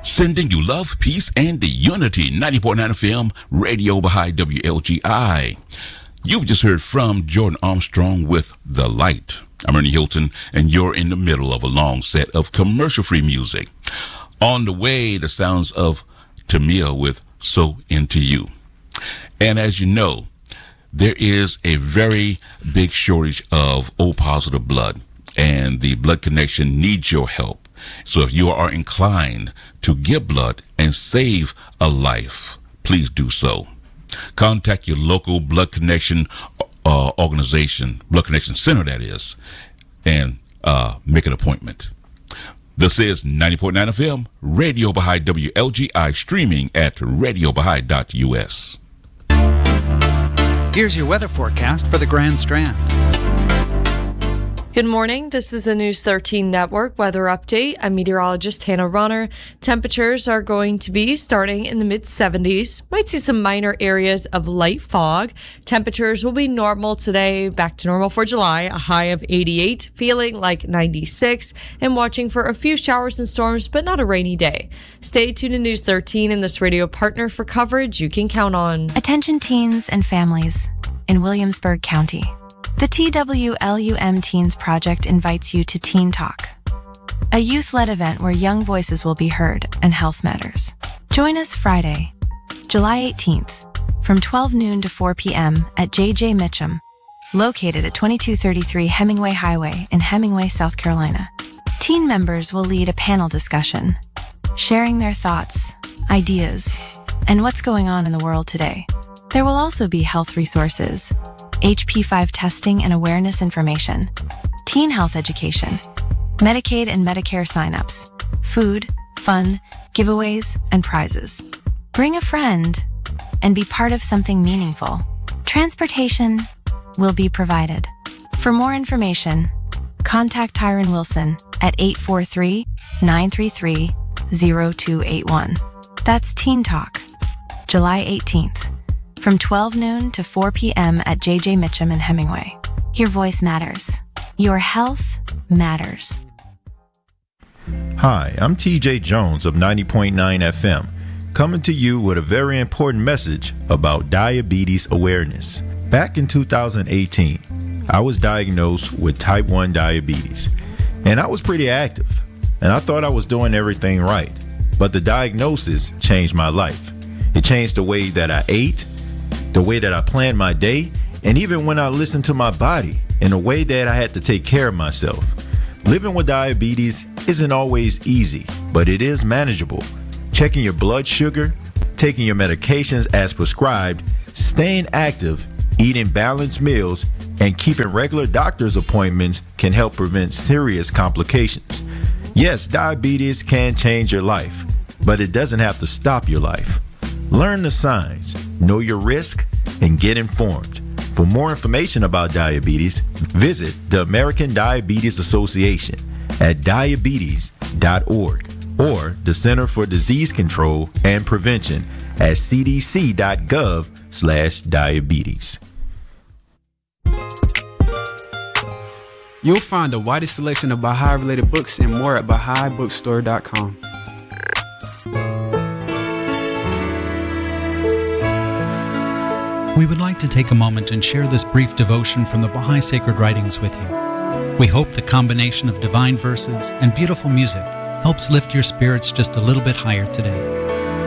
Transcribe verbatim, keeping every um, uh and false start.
Sending you love, peace, and unity. ninety point nine F M, Radio Baha'i W L G I. You've just heard from Jordan Armstrong with The Light. I'm Ernie Hilton, and you're in the middle of a long set of commercial-free music. On the way, the sounds of Tamia with So Into You. And as you know, there is a very big shortage of O-positive blood, and the Blood Connection needs your help. So if you are inclined to give blood and save a life, please do so. Contact your local Blood Connection uh, organization, Blood Connection Center, that is, and uh, make an appointment. This is ninety point nine F M, Radio Baha'i W L G I, streaming at radio baha'i dot U S. Here's your weather forecast for the Grand Strand. Good morning. This is a News thirteen Network weather update. I'm meteorologist Hannah Runner. Temperatures are going to be starting in the mid seventies. Might see some minor areas of light fog. Temperatures will be normal today, back to normal for July, a high of eighty-eight, feeling like ninety-six, and watching for a few showers and storms, but not a rainy day. Stay tuned to News thirteen and this radio partner for coverage you can count on. Attention teens and families in Williamsburg County. The T W L U M Teens Project invites you to Teen Talk, a youth-led event where young voices will be heard and health matters. Join us Friday, July eighteenth, from twelve noon to four p.m. at J J Mitchum, located at twenty-two thirty-three Hemingway Highway in Hemingway, South Carolina. Teen members will lead a panel discussion, sharing their thoughts, ideas, and what's going on in the world today. There will also be health resources, H P five testing and awareness information, teen health education, Medicaid and Medicare signups, food, fun, giveaways, and prizes. Bring a friend and be part of something meaningful. Transportation will be provided. For more information, contact Tyron Wilson at eight four three, nine three three, zero two eight one. That's Teen Talk, July eighteenth. From twelve noon to four p.m. at J J Mitchum in Hemingway. Your voice matters. Your health matters. Hi, I'm T J Jones of ninety point nine F M, coming to you with a very important message about diabetes awareness. Back in two thousand eighteen, I was diagnosed with type one diabetes, and I was pretty active, and I thought I was doing everything right. But the diagnosis changed my life. It changed the way that I ate, the way that I planned my day, and even when I listened to my body in a way that I had to take care of myself. Living with diabetes isn't always easy, but it is manageable. Checking your blood sugar, taking your medications as prescribed, staying active, eating balanced meals, and keeping regular doctor's appointments can help prevent serious complications. Yes, diabetes can change your life, but it doesn't have to stop your life. Learn the signs, know your risk, and get informed. For more information about diabetes, visit the American Diabetes Association at diabetes dot org or the Center for Disease Control and Prevention at c d c dot gov slash diabetes. You'll find the widest selection of Baha'i-related books and more at Baha'i Bookstore dot com. We would like to take a moment and share this brief devotion from the Baha'i Sacred Writings with you. We hope the combination of divine verses and beautiful music helps lift your spirits just a little bit higher today.